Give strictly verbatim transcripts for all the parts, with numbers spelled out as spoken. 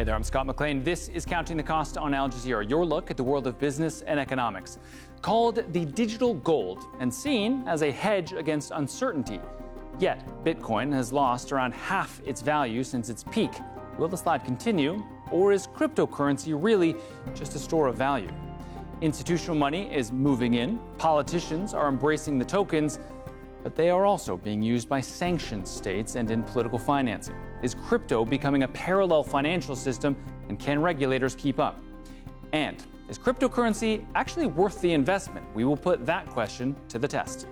Hey there, I'm Scott McLean. This is Counting the Cost on Al Jazeera, your look at the world of business and economics. Called the digital gold and seen as a hedge against uncertainty. Yet, Bitcoin has lost around half its value since its peak. Will the slide continue, or is cryptocurrency really just a store of value? Institutional money is moving in, politicians are embracing the tokens, but they are also being used by sanctioned states and in political financing. Is crypto becoming a parallel financial system, and can regulators keep up? And is cryptocurrency actually worth the investment? We will put that question to the test.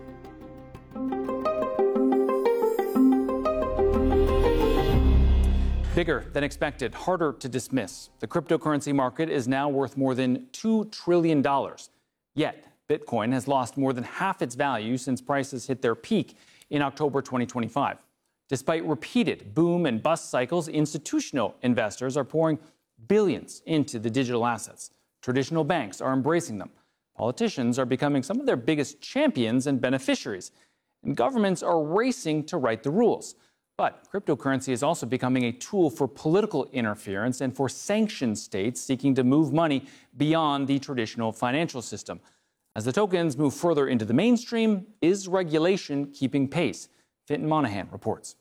Bigger than expected, harder to dismiss. The cryptocurrency market is now worth more than two trillion dollars. Yet, Bitcoin has lost more than half its value since prices hit their peak in October twenty twenty-five. Despite repeated boom and bust cycles, institutional investors are pouring billions into the digital assets. Traditional banks are embracing them. Politicians are becoming some of their biggest champions and beneficiaries. And governments are racing to write the rules. But cryptocurrency is also becoming a tool for political interference and for sanctioned states seeking to move money beyond the traditional financial system. As the tokens move further into the mainstream, is regulation keeping pace? Fintan Monahan reports.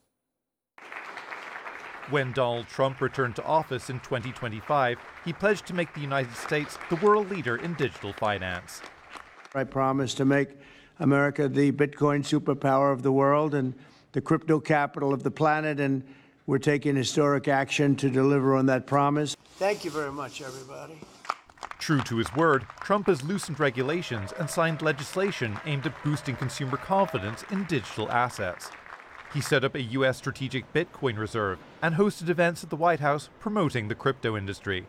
When Donald Trump returned to office in twenty twenty-five, he pledged to make the United States the world leader in digital finance. I promised to make America the Bitcoin superpower of the world and the crypto capital of the planet, and we're taking historic action to deliver on that promise. Thank you very much, everybody. True to his word, Trump has loosened regulations and signed legislation aimed at boosting consumer confidence in digital assets. He set up a U S strategic Bitcoin reserve and hosted events at the White House promoting the crypto industry.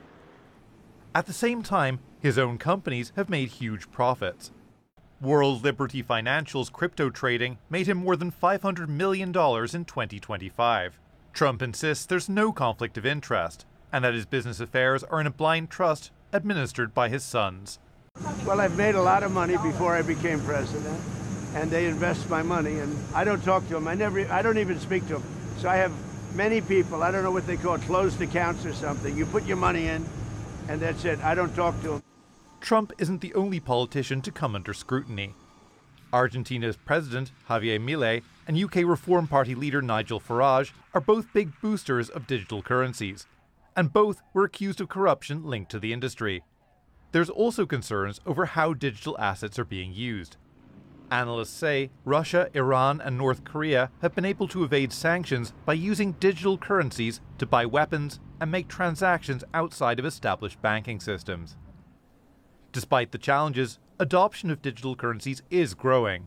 At the same time, his own companies have made huge profits. World Liberty Financial's crypto trading made him more than five hundred million dollars in twenty twenty-five. Trump insists there's no conflict of interest and that his business affairs are in a blind trust administered by his sons. Well, I've made a lot of money before I became president, and they invest my money, and I don't talk to them. I never, I don't even speak to them. So I have many people, I don't know what they call it, closed accounts or something. You put your money in, and that's it. I don't talk to them. Trump isn't the only politician to come under scrutiny. Argentina's president, Javier Milei, and U K Reform Party leader Nigel Farage are both big boosters of digital currencies, and both were accused of corruption linked to the industry. There's also concerns over how digital assets are being used. Analysts say Russia, Iran, and North Korea have been able to evade sanctions by using digital currencies to buy weapons and make transactions outside of established banking systems. Despite the challenges, adoption of digital currencies is growing.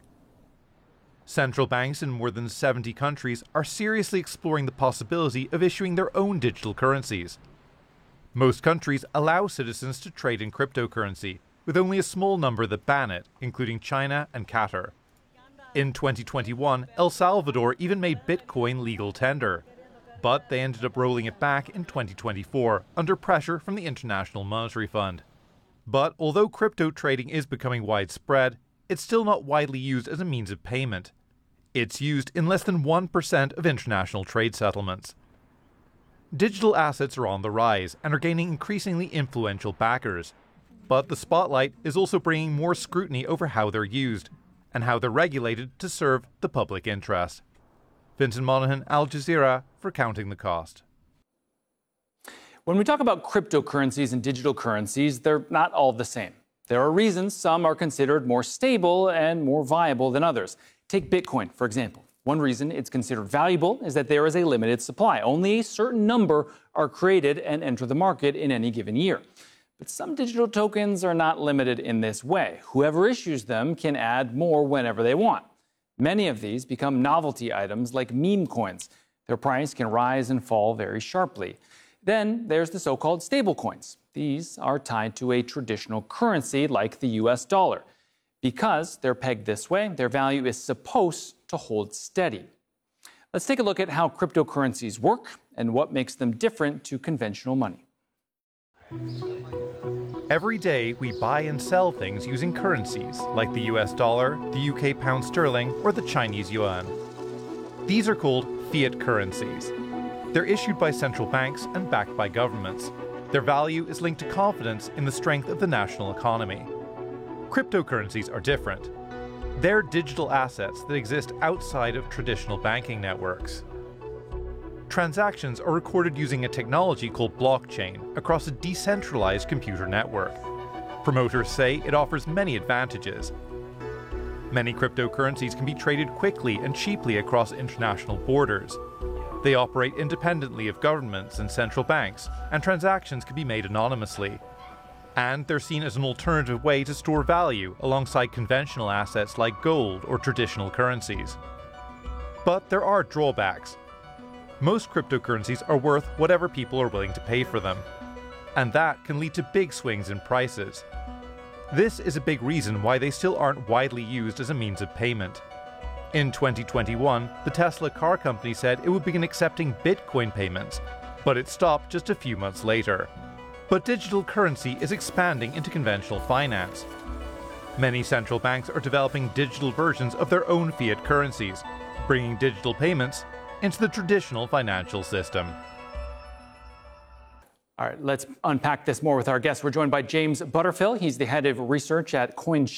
Central banks in more than seventy countries are seriously exploring the possibility of issuing their own digital currencies. Most countries allow citizens to trade in cryptocurrency, with only a small number that ban it, including China and Qatar. In twenty twenty-one, El Salvador even made Bitcoin legal tender, but they ended up rolling it back in twenty twenty-four under pressure from the International Monetary Fund. But although crypto trading is becoming widespread, it's still not widely used as a means of payment. It's used in less than one percent of international trade settlements. Digital assets are on the rise and are gaining increasingly influential backers. But the spotlight is also bringing more scrutiny over how they're used and how they're regulated to serve the public interest. Fintan Monahan, Al Jazeera, for Counting the Cost. When we talk about cryptocurrencies and digital currencies, they're not all the same. There are reasons some are considered more stable and more viable than others. Take Bitcoin, for example. One reason it's considered valuable is that there is a limited supply. Only a certain number are created and enter the market in any given year. But some digital tokens are not limited in this way. Whoever issues them can add more whenever they want. Many of these become novelty items like meme coins. Their price can rise and fall very sharply. Then there's the so-called stablecoins. These are tied to a traditional currency like the U S dollar. Because they're pegged this way, their value is supposed to hold steady. Let's take a look at how cryptocurrencies work and what makes them different to conventional money. Every day, we buy and sell things using currencies like the U S dollar, the U K pound sterling, or the Chinese yuan. These are called fiat currencies. They're issued by central banks and backed by governments. Their value is linked to confidence in the strength of the national economy. Cryptocurrencies are different. They're digital assets that exist outside of traditional banking networks. Transactions are recorded using a technology called blockchain across a decentralized computer network. Promoters say it offers many advantages. Many cryptocurrencies can be traded quickly and cheaply across international borders. They operate independently of governments and central banks, and transactions can be made anonymously. And they're seen as an alternative way to store value alongside conventional assets like gold or traditional currencies. But there are drawbacks. Most cryptocurrencies are worth whatever people are willing to pay for them, and that can lead to big swings in prices. This is a big reason why they still aren't widely used as a means of payment. In twenty twenty-one, the Tesla car company said it would begin accepting Bitcoin payments, but it stopped just a few months later. But digital currency is expanding into conventional finance. Many central banks are developing digital versions of their own fiat currencies, bringing digital payments into the traditional financial system. All right, let's unpack this more with our guest. We're joined by James Butterfill. He's the head of research at CoinShares.